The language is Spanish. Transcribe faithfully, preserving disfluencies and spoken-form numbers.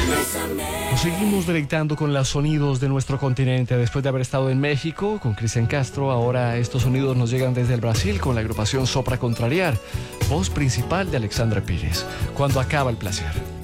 Nos seguimos deleitando con los sonidos de nuestro continente. Después de haber estado en México con Cristian Castro, ahora estos sonidos nos llegan desde el Brasil con la agrupación Sopra Contrariar, voz principal de Alexandre Pires. Cuando acaba el placer.